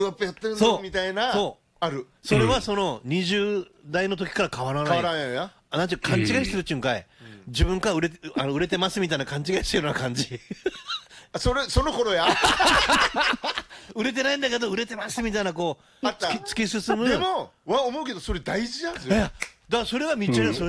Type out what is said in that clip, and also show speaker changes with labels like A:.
A: やっぱやってる
B: そう
A: のみたいな
B: そう
A: ある。
B: それはその20代の時から変わらない。
A: 変わらんよや。
B: なんていう勘違いしてるっちゅうんかい、自分から売れてますみたいな勘違いしてるような感じ
A: その頃や。
B: 売れてないんだけど売れてますみたいなこう
A: あった
B: 突き進む。
A: でも思うけどそれ大事なんですよ。
B: だからそれはみっちゃんがそれ